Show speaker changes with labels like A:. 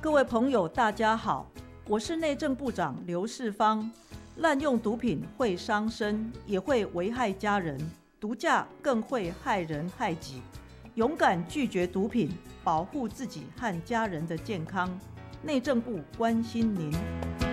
A: 各位朋友，大家好，我是内政部长刘世芳。滥用毒品会伤身，也会危害家人，毒驾更会害人害己。勇敢拒绝毒品，保护自己和家人的健康。内政部关心您。